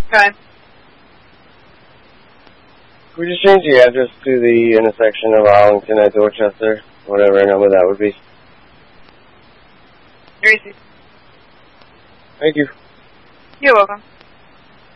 Okay. Could we just change the address to the intersection of Arlington at Dorchester? Whatever number that would be. Very easy. Thank you. You're welcome.